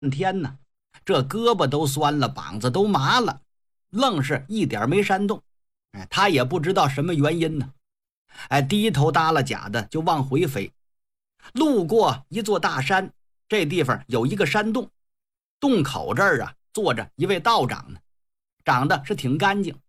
天呢，这胳膊都酸了，膀子都麻了，愣是一点没煽动。他也不知道什么原因呢。低头耷拉甲的就往回飞。路过一座大山，这地方有一个山洞，洞口这儿坐着一位道长呢，长得是挺干净。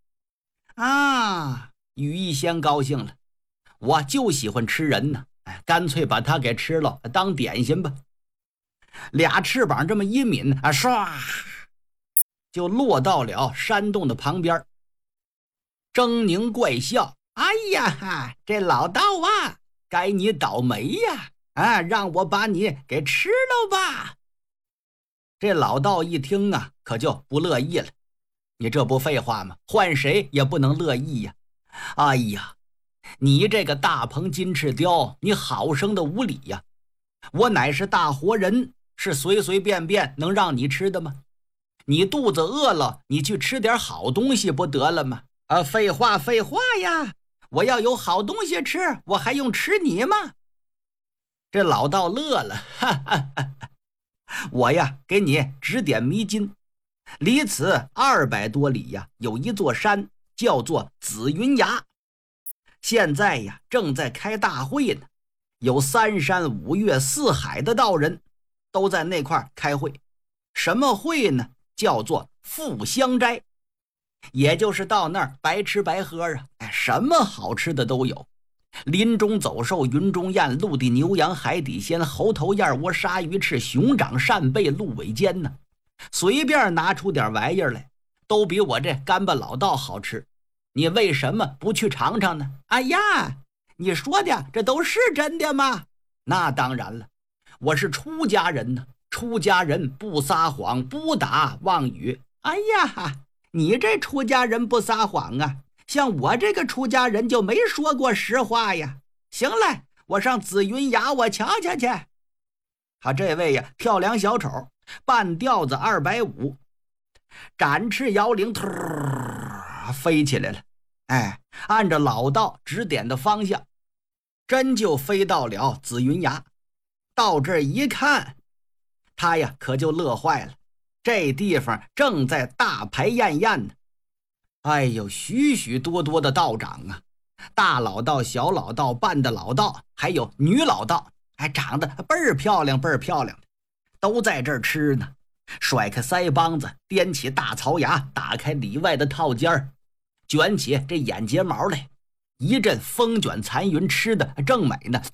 羽翼仙高兴了，我就喜欢吃人呢，干脆把它给吃了当点心吧。俩翅膀这么一抿唰就落到了山洞的旁边。狰狞怪笑，哎呀，这老道该你倒霉呀！让我把你给吃了吧。这老道一听可就不乐意了。你这不废话吗？换谁也不能乐意呀！哎呀，你这个大鹏金翅雕，你好生的无礼呀！我乃是大活人，是随随便便能让你吃的吗？你肚子饿了，你去吃点好东西不得了吗？废话呀！我要有好东西吃，我还用吃你吗？这老道乐了，哈哈哈！我给你指点迷津。离此200多里有一座山叫做紫云崖，现在正在开大会呢，有3山5岳4海的道人都在那块开会。什么会呢？叫做富香斋，也就是到那儿白吃白喝什么好吃的都有。林中走兽，云中雁，陆地牛羊，海底鲜，猴头燕窝，鲨鱼翅，熊掌扇贝，鹿尾尖呢。随便拿出点玩意儿来，都比我这干巴老道好吃。你为什么不去尝尝呢？哎呀，你说的这都是真的吗？那当然了，我是出家人呢，出家人不撒谎，不打妄语。哎呀，你这出家人不撒谎像我这个出家人就没说过实话呀。行了，我上紫云崖我瞧瞧去。好，这位跳梁小丑，半吊子250，展翅摇铃，飞起来了。按照老道指点的方向，真就飞到了紫云崖。到这一看，他可就乐坏了。这地方正在大排宴宴呢。哎呦，许许多多的道长大老道、小老道、半的老道，还有女老道，长得倍儿漂亮倍儿漂亮的，都在这儿吃呢。甩开腮帮子，掂起大槽牙，打开里外的套间儿，卷起这眼睫毛来，一阵风卷残云，吃的正美呢。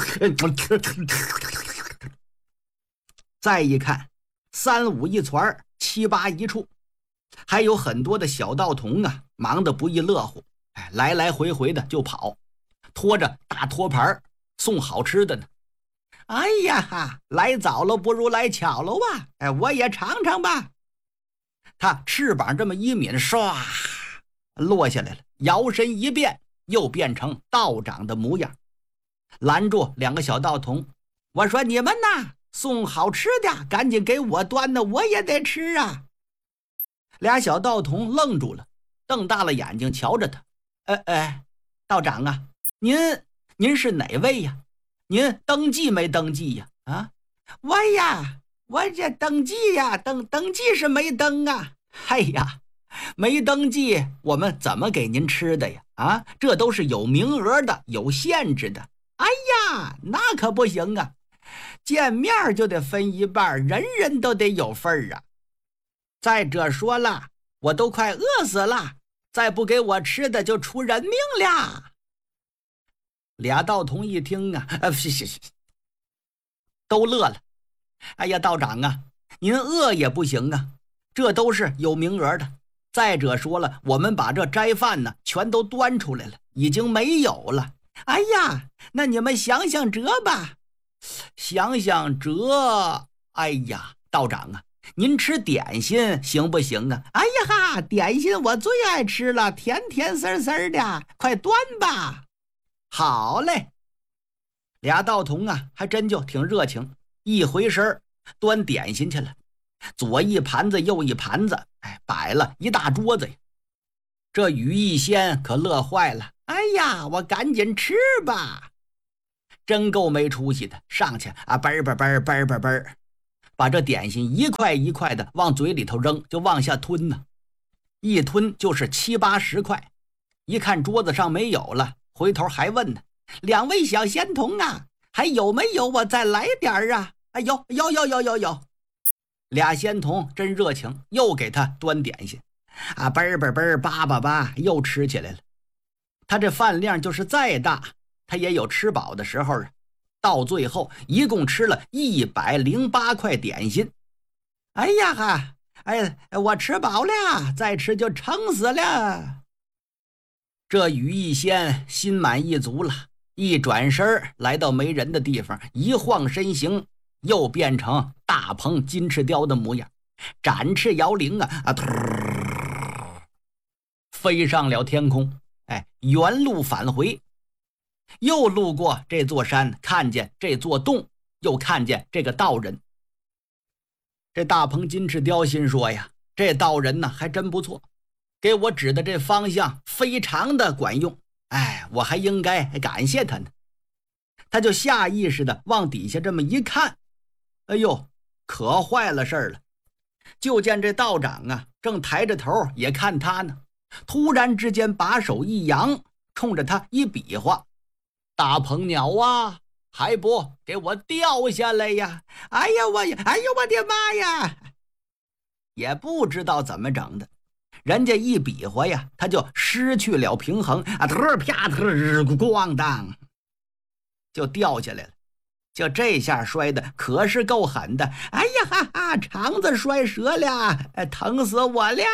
再一看，3、5一团，7、8一处，还有很多的小道童忙得不亦乐乎，来来回回的就跑，拖着大托盘送好吃的呢。哎呀，来早了不如来巧了我也尝尝吧。他翅膀这么一抿，唰落下来了，摇身一变，又变成道长的模样。拦住2个小道童，我说你们送好吃的赶紧给我端呢，我也得吃俩小道童愣住了，瞪大了眼睛瞧着他。道长您是哪位呀？您登记没登记呀？我这登记登记是没登哎呀，没登记我们怎么给您吃的呀？这都是有名额的，有限制的。哎呀，那可不行见面就得分一半，人人都得有份再者说了，我都快饿死了，再不给我吃的就出人命了。俩道童一听都乐了。哎呀，道长您饿也不行这都是有名额的。再者说了，我们把这斋饭全都端出来了，已经没有了。哎呀，那你们想想辙吧。想想辙。哎呀，道长您吃点心行不行哎呀，点心我最爱吃了，甜甜丝丝的，快端吧。好嘞。俩道童还真就挺热情，一回身端点心去了，左一盘子右一盘子，摆了一大桌子。这羽翼仙可乐坏了，哎呀，我赶紧吃吧。真够没出息的，上去嘣嘣嘣嘣嘣嘣， 把这点心一块一块的往嘴里头扔，就往下吞呢，一吞就是7、8、10块。一看桌子上没有了，回头还问呢：“2位小仙童啊，还有没有？我再来点儿啊！”哎，有。俩仙童真热情，又给他端点心啊，嘣儿嘣儿嘣儿，叭叭叭，又吃起来了。他这饭量就是再大，他也有吃饱的时候啊。到最后一共吃了108块点心。哎呀哈，我吃饱了，再吃就撑死了。这羽翼仙心满意足了，一转身来到没人的地方，一晃身形，又变成大鹏金翅雕的模样，展翅摇翎飞上了天空。原路返回，又路过这座山，看见这座洞，又看见这个道人。这大鹏金翅雕心说呀，这道人呢还真不错，给我指的这方向非常的管用，我还应该感谢他呢。他就下意识的往底下这么一看，哎呦，可坏了事儿了。就见这道长啊，正抬着头也看他呢，突然之间把手一扬，冲着他一比划：“大鹏鸟啊，还不给我掉下来呀！”哎呦我的妈呀！也不知道怎么整的，人家一比划呀，他就失去了平衡啊，啪咣当就掉下来了。就这下摔的可是够狠的，哎呀哈哈，肠子摔折了，疼死我了！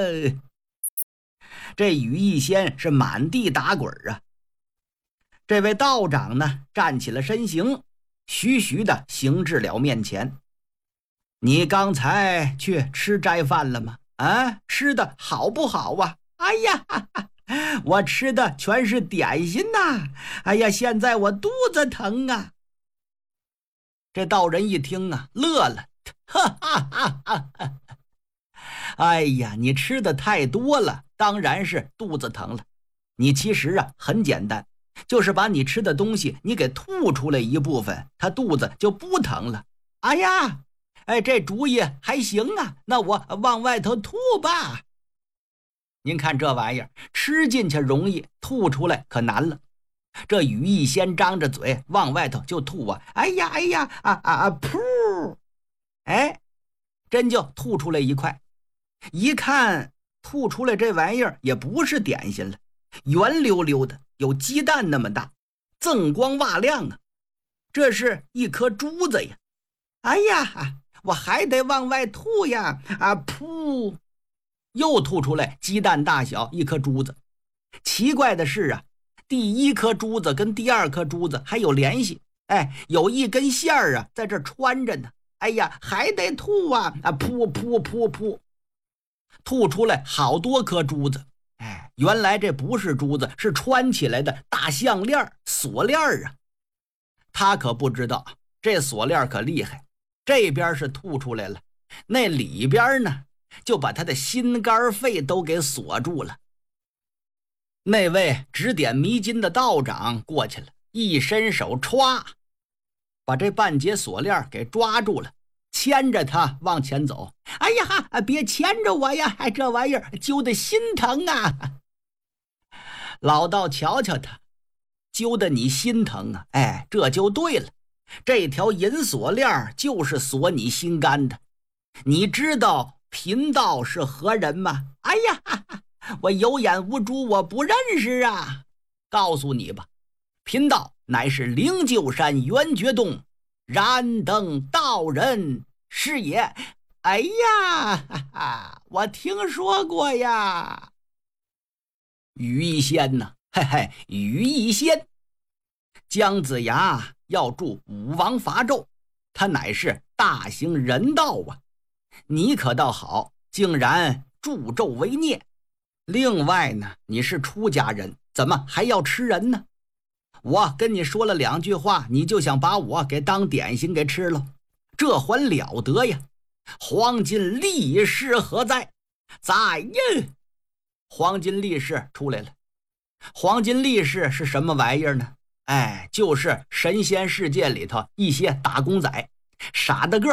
这羽翼仙是满地打滚啊。这位道长呢，站起了身形，徐徐的行至了面前。你刚才去吃斋饭了吗？吃的好不好啊？哎呀哈哈，我吃的全是点心呐！哎呀，现在我肚子疼啊！这道人一听啊，乐了，哈哈哈哈哈！哎呀，你吃的太多了，当然是肚子疼了。你其实啊很简单，就是把你吃的东西你给吐出来一部分，他肚子就不疼了。哎呀，这主意还行啊，那我往外头吐吧。您看这玩意儿，吃进去容易，吐出来可难了。这羽翼仙张着嘴往外头就吐啊，哎呀噗，真就吐出来一块。一看吐出来这玩意儿也不是点心了，圆溜溜的，有鸡蛋那么大，锃光瓦亮啊，这是一颗珠子呀！哎呀，我还得往外吐呀！噗，又吐出来鸡蛋大小一颗珠子。奇怪的是啊，第一颗珠子跟第二颗珠子还有联系，有一根线儿啊在这穿着呢。哎呀，还得吐啊！噗，吐出来好多颗珠子。原来这不是珠子，是穿起来的大项链、锁链啊。他可不知道，这锁链可厉害，这边是吐出来了，那里边呢就把他的心肝肺都给锁住了。那位指点迷津的道长过去了，一伸手歘，把这半截锁链给抓住了，牵着他往前走。哎呀哈，别牵着我呀，这玩意儿揪得心疼啊！老道瞧瞧他，揪得你心疼啊，这就对了，这条银锁链就是锁你心肝的。你知道贫道是何人吗？哎呀哈哈，我有眼无珠，我不认识啊！告诉你吧，贫道乃是灵鹫山圆觉洞燃灯道人是也。哎呀哈哈，我听说过呀。羽翼仙呢？羽翼仙，姜子牙要助武王伐纣，他乃是大行人道啊！你可倒好，竟然助纣为孽。另外呢，你是出家人，怎么还要吃人呢？我跟你说了2句话，你就想把我给当点心给吃了，这还了得呀！黄金力士何在？在呀！黄金力士出来了。黄金力士是什么玩意儿呢？就是神仙世界里头一些打工仔，傻的个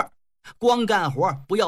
光干活不要